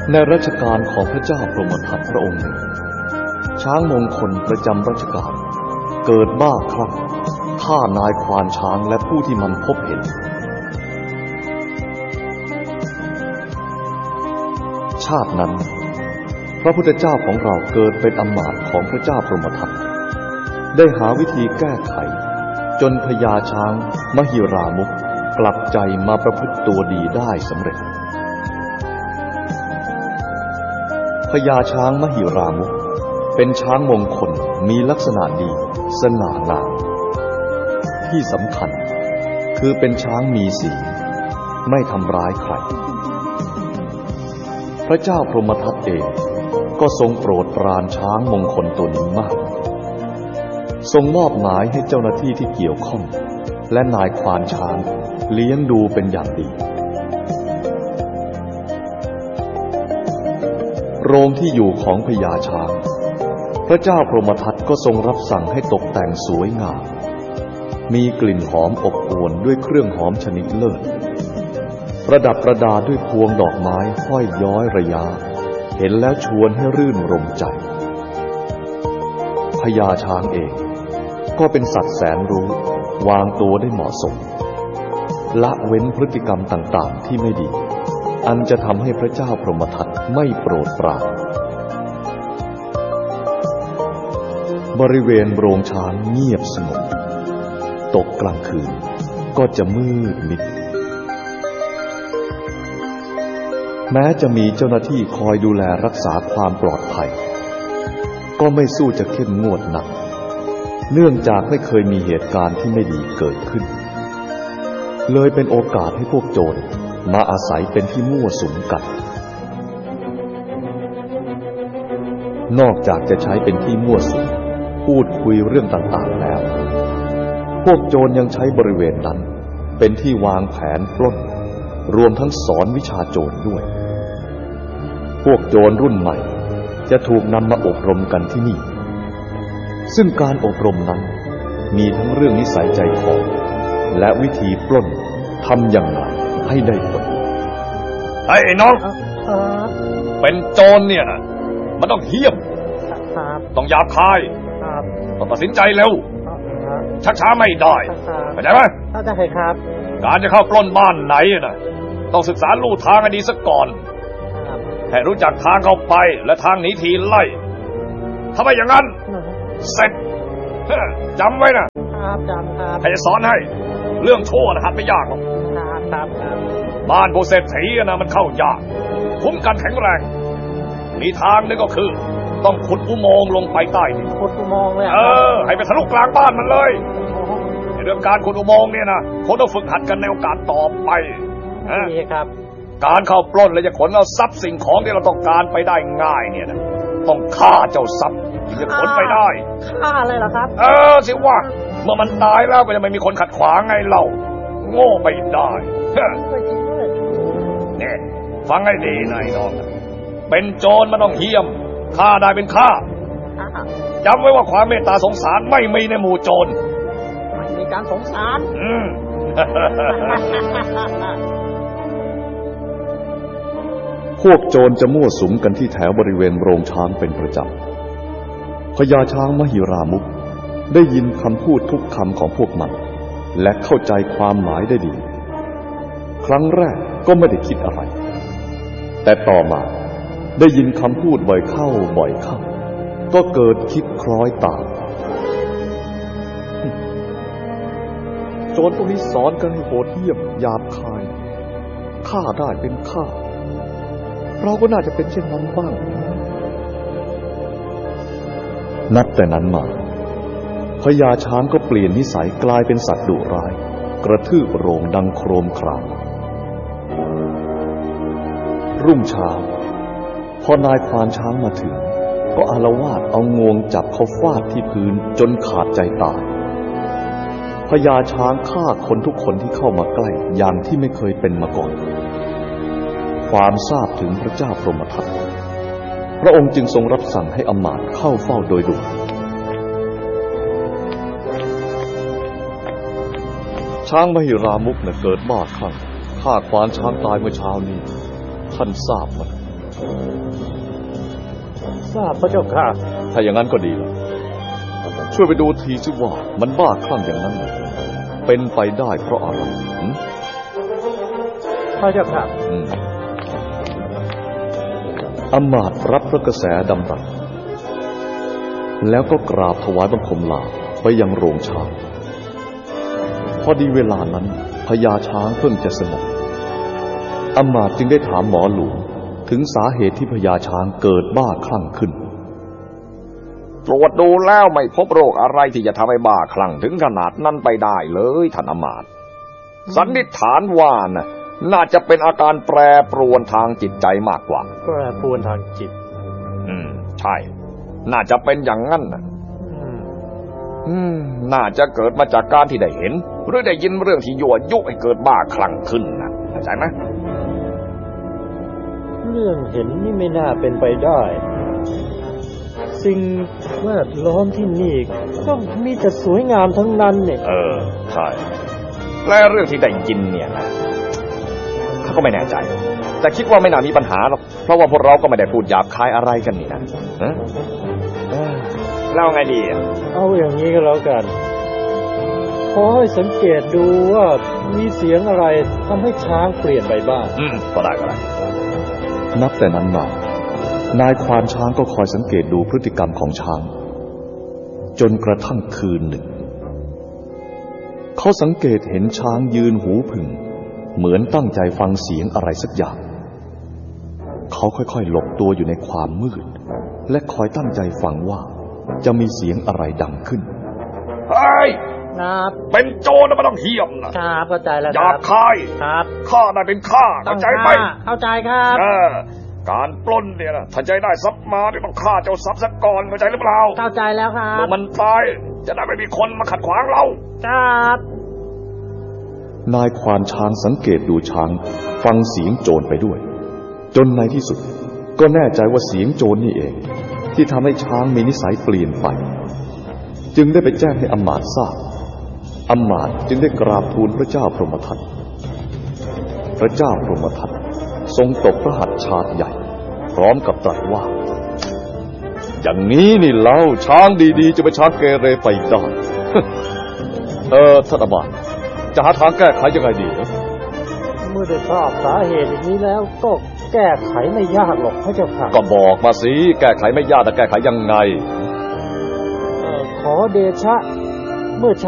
ในรัชกาลของพระเจ้าพรหมทัตพระองค์หนึ่งช้างมงคลประจำรัชกาลเกิดบ้าคลั่งฆ่านายควานช้างและผู้ที่มันพบเห็นชาตินั้นพระพุทธเจ้าของเราเกิดเป็นอำมาตย์ของพระเจ้าพรหมทัตได้หาวิธีแก้ไขจนพญาช้างมหิรามุขกลับใจมาประพฤติตัวดีได้สำเร็จพญาช้างมหิรามุขเป็นช้างมงคลมีลักษณะดีสง่างามที่สำคัญคือเป็นช้างมีศีลไม่ทำร้ายใครพระเจ้าพรหมทัตเองก็ทรงโปรดปรานช้างมงคลตัวนี้มากทรงมอบหมายให้เจ้าหน้าที่ที่เกี่ยวข้องและนายควานช้างเลี้ยงดูเป็นอย่างดีโรงที่อยู่ของพญาช้างพระเจ้าพรหมทัตก็ทรงรับสั่งให้ตกแต่งสวยงามมีกลิ่นหอมอบอวลด้วยเครื่องหอมชนิดเลิศประดับประดาด้วยพวงดอกไม้ห้อยย้อยระยะเห็นแล้วชวนให้รื่นรมใจพญาช้างเองก็เป็นสัตว์แสนรู้วางตัวได้เหมาะสมละเว้นพฤติกรรมต่างๆที่ไม่ดีอันจะทำให้พระเจ้าพรหมทัตไม่โปรดปรานบริเวณโรงช้างเงียบสงบตกกลางคืนก็จะมืดมิดแม้จะมีเจ้าหน้าที่คอยดูแลรักษาความปลอดภัยก็ไม่สู้จะเข้มงวดนักเนื่องจากไม่เคยมีเหตุการณ์ที่ไม่ดีเกิดขึ้นเลยเป็นโอกาสให้พวกโจรมาอาศัยเป็นที่มั่วสุมกันนอกจากจะใช้เป็นที่มั่วสุมพูดคุยเรื่องต่างๆแล้วพวกโจรยังใช้บริเวณนั้นเป็นที่วางแผนปล้นรวมทั้งสอนวิชาโจรด้วยพวกโจรรุ่นใหม่จะถูกนำมาอบรมกันที่นี่ซึ่งการอบรมนั้นมีทั้งเรื่องนิสัยใจคอและวิธีปล้นทำอย่างไรให้ได้ผลไอ้น้องเป็นโจรเนี่ยนะมันต้องเหี้ยมต้องหยาบคายต้องตัดสินใจเร็วชักช้าไม่ได้เข้าใจไหมเข้าใจครับการจะเข้าปล้นบ้านไหนนะต้องศึกษาลู่ทางให้ดีซะก่อนให้รู้จักทางเข้าไปและทางหนีทีไล่ถ้าไม่อย่างนั้นเสร็จจำไว้นะครับจำครับให้สอนให้เรื่องชั่วนะหัดไม่ยากหรอกครับบ้านผู้เศรษฐีนะมันเข้ายากคุ้มกันแข็งแรงมีทางนึงก็คือต้องขุดอุโมงค์ลงไปใต้ดินขุดอุโมงค์เลยให้ไปทะลุกลางบ้านมันเลยในเรื่องการขุดอุโมงค์เนี่ยนะคนต้องฝึกหัดกันในโอกาสต่อไปนี่ครับการเข้าปล้นและจะขนเอาทรัพย์สิ่งของที่เราต้องการไปได้ง่ายเนี่ยนะต้องฆ่าเจ้าทรัพย์ที่จะขนไปได้ฆ่าเลยเหรอครับสิว่าเมื่อมันตายแล้วก็จะไม่มีคนขัดขวางไงเล่าโง่ไปได้เนี่ยฟังให้ดีนายน้องเป็นโจรมันต้องเหี้ยมฆ่าได้เป็นฆ่าจำไว้ว่าความเมตตาสงสารไม่มีในหมู่โจรไม่มีการสงสารพวกโจรจะมั่วสุมกันที่แถวบริเวณโรงช้างเป็นประจำพญาช้างมหิรามุขได้ยินคำพูดทุกคำของพวกมันและเข้าใจความหมายได้ดีครั้งแรกก็ไม่ได้คิดอะไรแต่ต่อมาได้ยินคำพูดบ่อยเข้าก็เกิดคิดคล้อยตามโจรพวกนี้สอนกันให้โหดเหี้ยมหยาบคายฆ่าได้เป็นฆ่าเราก็น่าจะเป็นเช่นนั้นบ้างนับแต่นั้นมาพญาช้างก็เปลี่ยนนิสัยกลายเป็นสัตว์ดุร้ายกระทืบโรงดังโครมครามรุ่งเช้าพอนายควานช้างมาถึงก็อาละวาดเอางวงจับเขาฟาดที่พื้นจนขาดใจตายพญาช้างฆ่าคนทุกคนที่เข้ามาใกล้อย่างที่ไม่เคยเป็นมาก่อนความทราบถึงพระเจ้าพรหมทัตพระองค์จึงทรงรับสั่งให้อมาตย์เข้าเฝ้าโดยด่วนช้างมหิรามุขเกิดบ้าคลั่งฆ่าควานช้างตายเมื่อเช้านี้ท่านทราบไหมทราบพระเจ้าค่ะถ้าอย่างนั้นก็ดีแล้วช่วยไปดูทีสิว่ามันบ้าคลั่งอย่างนั้นเป็นไปได้เพราะอะไรพระเจ้าค่ะอำมาตย์รับพระกระแสดำรัสแล้วก็กราบถวายบังคมลาไปยังโรงช้างพอดีเวลานั้นพญาช้างเพิ่งจะสงบอำมาตย์จึงได้ถามหมอหลวงถึงสาเหตุที่พญาช้างเกิดบ้าคลั่งขึ้นตรวจดูแล้วไม่พบโรคอะไรที่จะทำให้บ้าคลั่งถึงขนาดนั้นไปได้เลยท่านอำมาตย์สันนิษฐานว่าน่าจะเป็นอาการแปรปรวนทางจิตใจมากกว่าแปรปรวนทางจิตใช่น่าจะเป็นอย่างนั้นน่าจะเกิดมาจากการที่ได้เห็นหรือได้ยินเรื่องที่ยั่วยุให้เกิดบ้าคลั่งขึ้นนะเข้าใจไหมเรื่องเห็นนี่ไม่น่าเป็นไปได้สิ่งแวดล้อมที่นี่ก็มีแต่สวยงามทั้งนั้นเนี่ยใช่และเรื่องที่ได้ยินเนี่ยนะเขาก็ไม่แน่ใจแต่คิดว่าไม่น่ามีปัญหาหรอกเพราะว่าพวกเราก็ไม่ได้พูดหยาบคายอะไรกันนี่นะเล่าไงดีเอาอย่างนี้ก็แล้วกันขอให้สังเกตดูว่ามีเสียงอะไรทำให้ช้างเปลี่ยนไปบ้างก็ได้นับแต่นั้นมานายควานช้างก็คอยสังเกตดูพฤติกรรมของช้างจนกระทั่งคืนหนึ่งเขาสังเกตเห็นช้างยืนหูผึ่งเหมือนตั้งใจฟังเสียงอะไรสักอย่างเขาค่อยๆหลบตัวอยู่ในความมืดและคอยตั้งใจฟังว่าจะมีเสียงอะไรดังขึ้นเฮ้ยเป็นโจรนะไม่ต้องเหี้ยมนะครับเข้าใจแล้วหยาบคายครับข้าได้เป็นข้าเข้าใจไหมเข้าใจครับการปล้นเนี่ยนะถ้าใจได้ทรัพย์มาเนี่ยต้องฆ่าเจ้าทรัพย์ซะก่อนเข้าใจหรือเปล่าเข้าใจแล้วครับเมื่อมันตายจะได้ไม่มีคนมาขัดขวางเราครับนายควานช้างสังเกตดูช้างฟังเสียงโจรไปด้วยจนในที่สุดก็แน่ใจว่าเสียงโจรนี่เองที่ทำให้ช้างมีนิสัยเปลี่ยนไปจึงได้ไปแจ้งให้อำมาตย์ทราบอำมาตย์จึงได้กราบทูลพระเจ้าพรหมทัตพระเจ้าพรหมทัตทรงตบพระหัตถ์ชาติใหญ่พร้อมกับตรัสว่าอย่างนี้นี่เล่าช้างดีๆจะเป็นช้างเกเรไปได้ ท่านอำมาตย์จะหาทางแก้ไขยังไงดีเมื่อได้ทราบสาเหตุอย่างนี้แล้วก็แก้ไขไม่ยากหรอกพระเจ้าค่ะก็บอกมาสิแก้ไขไม่ยากแต่แก้ไขยังไงขอเดชะเมื่อ